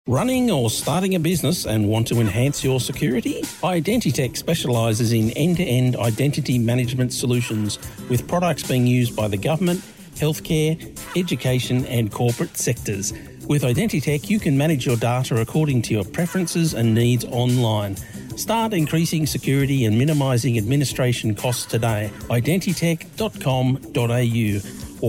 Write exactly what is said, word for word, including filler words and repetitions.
Running or starting a business and want to enhance your security? Identitech specialises in end-to-end identity management solutions with products being used by the government, healthcare, education and corporate sectors. With Identitech, you can manage your data according to your preferences and needs online. Start increasing security and minimising administration costs today. identitech dot com dot a u